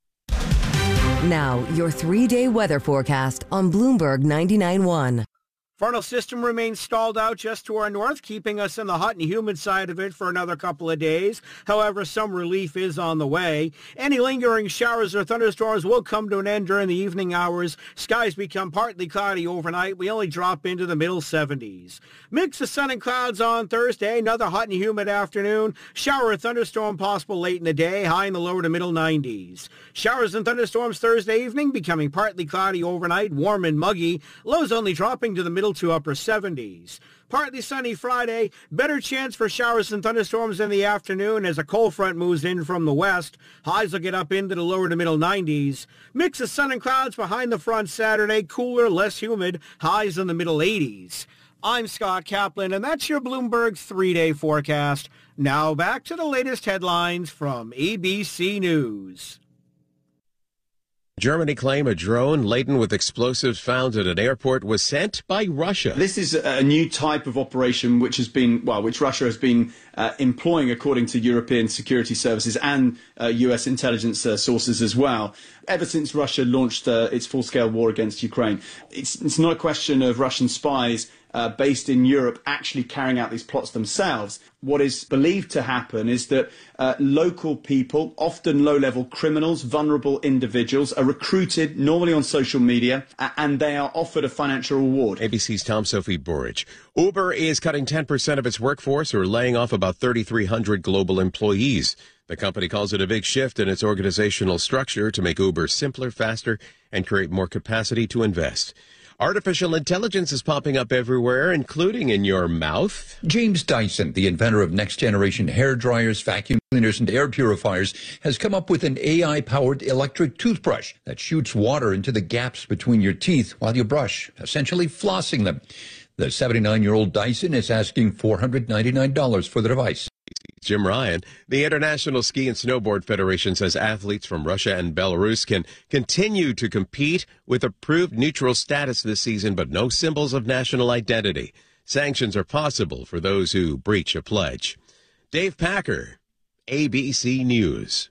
Now, your 3-day weather forecast on Bloomberg 99.1. Frontal system remains stalled out just to our north, keeping us in the hot and humid side of it for another couple of days. However, some relief is on the way. Any lingering showers or thunderstorms will come to an end during the evening hours. Skies become partly cloudy overnight. We only drop into the middle 70s. Mix of sun and clouds on Thursday. Another hot and humid afternoon. Shower or thunderstorm possible late in the day. High in the lower to middle 90s. Showers and thunderstorms Thursday evening, becoming partly cloudy overnight. Warm and muggy. Lows only dropping to the middle to upper 70s. Partly sunny Friday, better chance for showers and thunderstorms in the afternoon as a cold front moves in from the west. Highs will get up into the lower to middle 90s. Mix of sun and clouds behind the front Saturday, cooler, less humid, highs in the middle 80s. I'm Scott Kaplan, and that's your Bloomberg 3-day forecast. Now back to the latest headlines from ABC News. Germany claim a drone laden with explosives found at an airport was sent by Russia. This is a new type of operation which Russia has been employing, according to European security services and US intelligence sources as well, ever since Russia launched its full-scale war against Ukraine. It's not a question of Russian spies based in Europe actually carrying out these plots themselves. What is believed to happen is that local people, often low-level criminals, vulnerable individuals, are recruited normally on social media and they are offered a financial reward. ABC's Tom-Sophie Burridge. Uber is cutting 10% of its workforce or laying off about 3,300 global employees. The company calls it a big shift in its organizational structure to make Uber simpler, faster, and create more capacity to invest. Artificial intelligence is popping up everywhere, including in your mouth. James Dyson, the inventor of next-generation hair dryers, vacuum cleaners, and air purifiers, has come up with an AI-powered electric toothbrush that shoots water into the gaps between your teeth while you brush, essentially flossing them. The 79-year-old Dyson is asking $499 for the device. Jim Ryan. The International Ski and Snowboard Federation says athletes from Russia and Belarus can continue to compete with approved neutral status this season, but no symbols of national identity. Sanctions are possible for those who breach a pledge. Dave Packer, ABC News.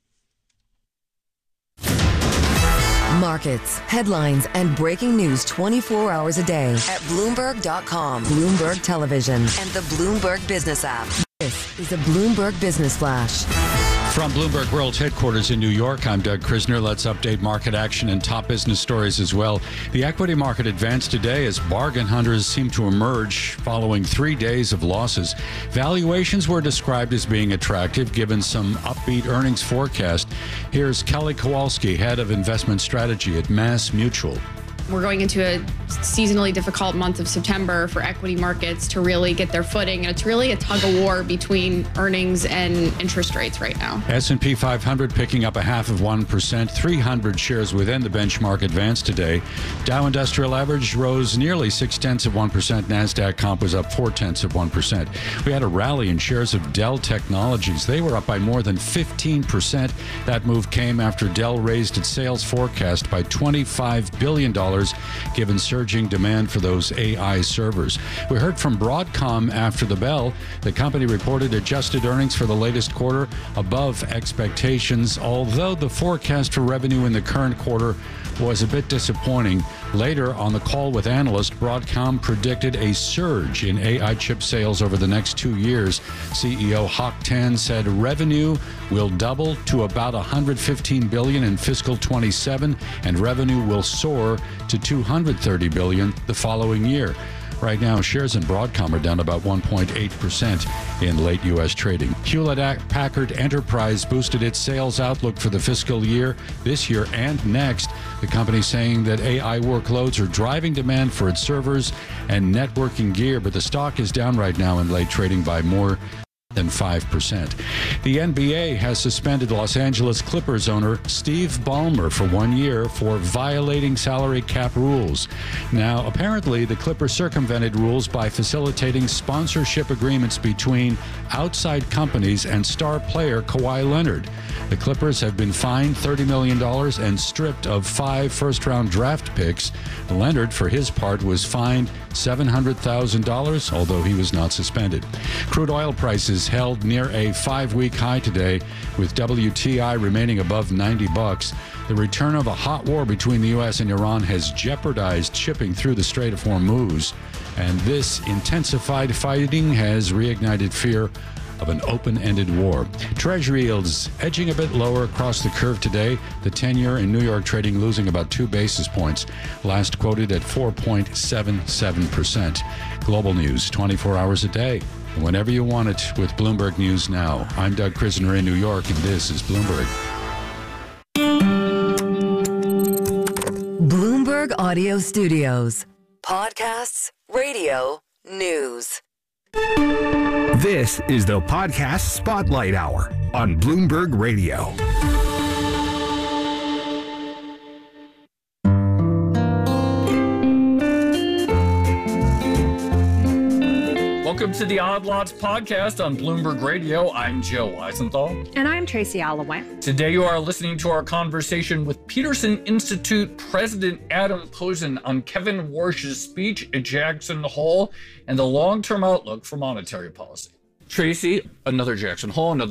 Markets, headlines, and breaking news 24 hours a day at Bloomberg.com, Bloomberg Television, and the Bloomberg Business app. This is a Bloomberg Business Flash. From Bloomberg World Headquarters in New York, I'm Doug Krisner. Let's update market action and top business stories as well. The equity market advanced today as bargain hunters seem to emerge following 3 days of losses. Valuations were described as being attractive given some upbeat earnings forecast. Here's Kelly Kowalski, head of investment strategy at Mass Mutual. We're going into a seasonally difficult month of September for equity markets to really get their footing. And it's really a tug of war between earnings and interest rates right now. S&P 500 picking up 0.5%. 300 shares within the benchmark advanced today. Dow Industrial Average rose nearly 0.6%. NASDAQ comp was up 0.4%. We had a rally in shares of Dell Technologies. They were up by more than 15%. That move came after Dell raised its sales forecast by $25 billion. Given surging demand for those AI servers. We heard from Broadcom after the bell. The company reported adjusted earnings for the latest quarter above expectations, although the forecast for revenue in the current quarter was a bit disappointing. Later on the call with analysts, Broadcom predicted a surge in AI chip sales over the next 2 years. CEO Hock Tan said revenue will double to about $115 billion in fiscal 27, and revenue will soar to $230 billion the following year. Right now, shares in Broadcom are down about 1.8% in late U.S. trading. Hewlett-Packard Enterprise boosted its sales outlook for the fiscal year, this year and next. The company saying that AI workloads are driving demand for its servers and networking gear, but the stock is down right now in late trading by more than 5%. The NBA has suspended Los Angeles Clippers owner Steve Ballmer for 1 year for violating salary cap rules. Now, apparently, the Clippers circumvented rules by facilitating sponsorship agreements between outside companies and star player Kawhi Leonard. The Clippers have been fined $30 million and stripped of 5 first-round draft picks. Leonard, for his part, was fined $700,000, although he was not suspended. Crude oil prices prices held near a 5-week high today, with WTI remaining above $90. The return of a hot war between the U.S. and Iran has jeopardized shipping through the Strait of Hormuz, and this intensified fighting has reignited fear of an open-ended war. Treasury yields edging a bit lower across the curve today. The 10-year in New York trading losing about 2 basis points, last quoted at 4.77%. Global news 24 hours a day, whenever you want it, with Bloomberg News Now. I'm Doug Krisner in New York, and this is Bloomberg. Bloomberg Audio Studios. Podcasts, radio, news. This is the Podcast Spotlight Hour on Bloomberg Radio. Welcome to the Odd Lots podcast on Bloomberg Radio. I'm Joe Weisenthal. And I'm Tracy Alloway. Today you are listening to our conversation with Peterson Institute President Adam Posen on Kevin Warsh's speech at Jackson Hole and the long-term outlook for monetary policy. Tracy, another Jackson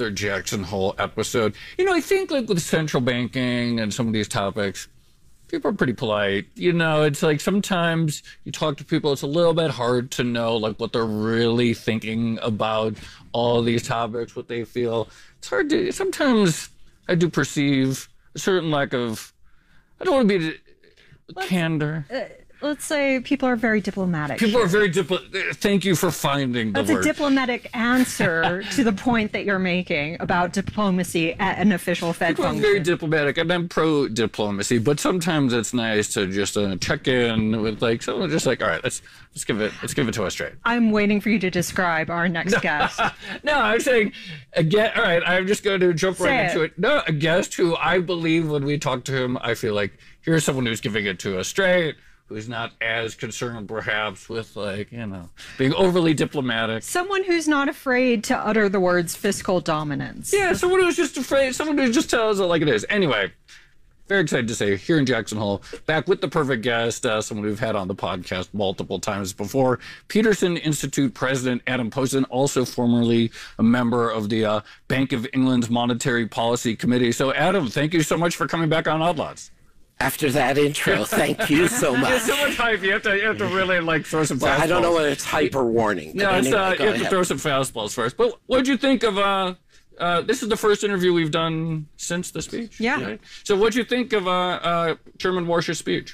Hole episode. You know, I think like with central banking and some of these topics, people are pretty polite. You know, it's like sometimes you talk to people, it's a little bit hard to know like what they're really thinking about all these topics, what they feel. It's hard to, sometimes I do perceive a certain lack of, I don't want to be candor. Let's say people are very diplomatic. People are very diplomatic. Thank you for finding the word. That's a diplomatic answer to the point that you're making about diplomacy at an official Fed People function. are very diplomatic, and I'm pro-diplomacy, but sometimes it's nice to just check in with like someone just like, all right, let's give it to us straight. I'm waiting for you to describe our next guest. No, I'm saying again. All right, I'm just going to jump right into it. No, a guest who I believe when we talk to him, I feel like here's someone who's giving it to us straight, who's not as concerned perhaps with like, you know, being overly diplomatic. Someone who's not afraid to utter the words fiscal dominance. Yeah, someone who's just afraid, someone who just tells it like it is. Anyway, very excited to say here in Jackson Hole, back with the perfect guest, someone we've had on the podcast multiple times before, Peterson Institute President Adam Posen, also formerly a member of the Bank of England's Monetary Policy Committee. So Adam, thank you so much for coming back on Odd Lots. After that intro, thank you so much. There's so much hype. You have to really like throw some fastballs. Well, I don't know whether it's hype or warning. No, it's, anyway, you have to throw some fastballs first. But what did you think of, this is the first interview we've done since the speech? Yeah. Right? So what did you think of Chairman Warsh's speech?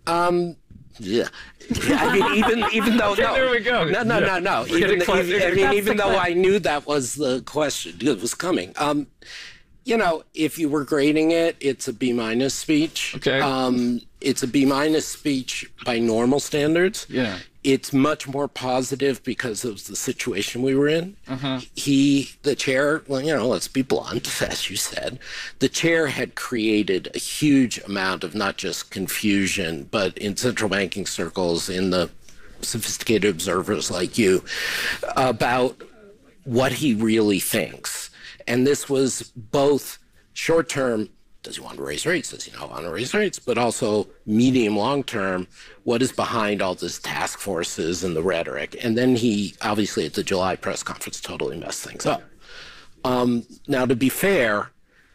Yeah. I mean, even though, okay, no. There we go. No. Even though I knew that was the question, it was coming. You know, if you were grading it, it's a B- speech. Okay. It's a B- speech by normal standards. Yeah. It's much more positive because of the situation we were in. Uh-huh. The chair, well, you know, let's be blunt, as you said, the chair had created a huge amount of not just confusion, but in central banking circles, in the sophisticated observers like you, about what he really thinks. And this was both short-term, does he want to raise rates? Does he not want to raise rates? But also medium, long-term, what is behind all these task forces and the rhetoric? And then he, obviously, at the July press conference, totally messed things up. Now, to be fair,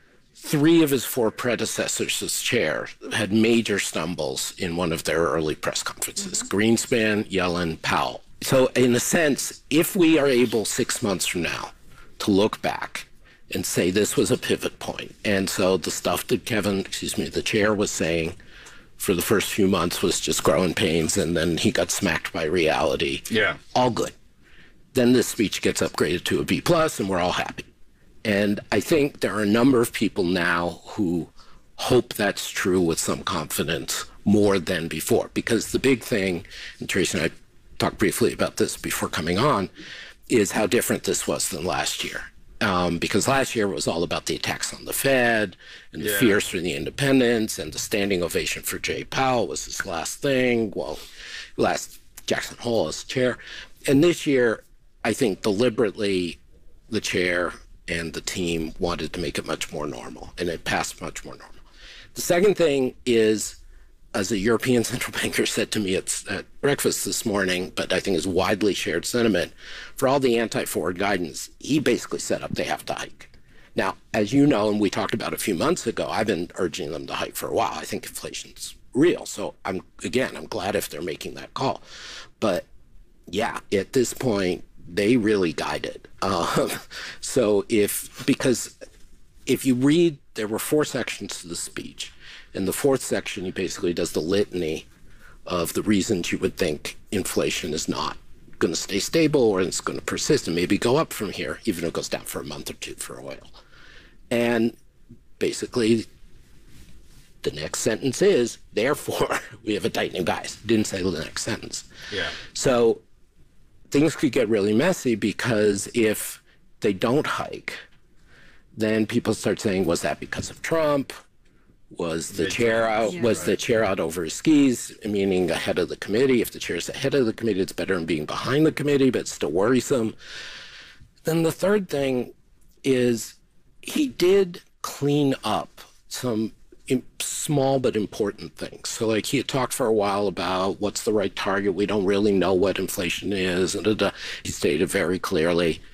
3 of his 4 predecessors as chair had major stumbles in one of their early press conferences. Greenspan, Yellen, Powell. So, in a sense, if we are able 6 months from now to look back and say this was a pivot point. And so the stuff that the chair was saying for the first few months was just growing pains, and then he got smacked by reality. Yeah. All good. Then this speech gets upgraded to a B+, and we're all happy. And I think there are a number of people now who hope that's true with some confidence more than before. Because the big thing, and Tracy and I talked briefly about this before coming on, is how different this was than last year. Because last year was all about the attacks on the Fed and the fears for the independents, and the standing ovation for Jay Powell was his last thing. Well, last Jackson Hole as chair. And this year, I think deliberately the chair and the team wanted to make it much more normal, and it passed much more normal. The second thing is as a European central banker said to me at breakfast this morning, but I think is widely shared sentiment, for all the anti-forward guidance, he basically set up they have to hike. Now, as you know, and we talked about a few months ago, I've been urging them to hike for a while. I think inflation's real. So I'm glad if they're making that call. But yeah, at this point, they really guided. Because if you read, there were 4 sections to the speech. In the 4th section, he basically does the litany of the reasons you would think inflation is not going to stay stable or it's going to persist and maybe go up from here, even if it goes down for a month or 2 for oil. And basically, the next sentence is, therefore, we have a tightening bias. Didn't say the next sentence. Yeah. So things could get really messy because if they don't hike, then people start saying, was that because of Trump? Was the chair out? Yeah. Was the chair out over his skis, meaning ahead of the committee? If the chair's ahead of the committee, it's better than being behind the committee, but it's still worrisome. Then the third thing is he did clean up some small but important things. So like he had talked for a while about what's the right target. We don't really know what inflation is. And he stated very clearly,